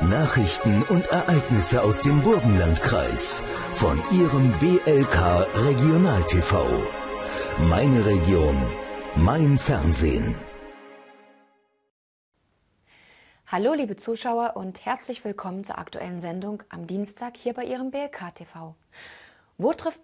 Nachrichten und Ereignisse aus dem Burgenlandkreis von Ihrem BLK Regional TV. Meine Region, mein Fernsehen. Hallo liebe Zuschauer und herzlich willkommen zur aktuellen Sendung am Dienstag hier bei Ihrem BLK TV. Wo trifft